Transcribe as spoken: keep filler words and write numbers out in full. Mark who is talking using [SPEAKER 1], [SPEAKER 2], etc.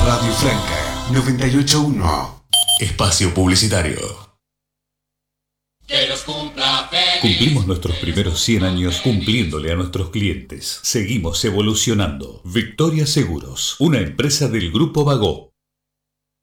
[SPEAKER 1] Radio Franca noventa y ocho punto uno. Espacio publicitario.
[SPEAKER 2] Que los cumpla feliz.
[SPEAKER 3] Cumplimos nuestros primeros cien años cumpliéndole a nuestros clientes. Seguimos evolucionando. Victoria Seguros, una empresa del Grupo Bagó.